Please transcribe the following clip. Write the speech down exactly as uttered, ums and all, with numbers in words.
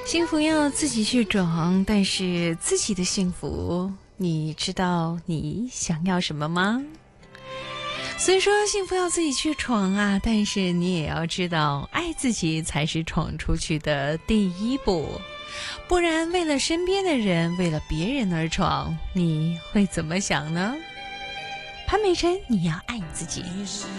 幸福要自己去找，但是自己的幸福，你知道你想要什么吗？所以说幸福要自己去闯啊，但是你也要知道，爱自己才是闯出去的第一步。不然为了身边的人，为了别人而闯，你会怎么想呢？潘美辰，你要爱你自己。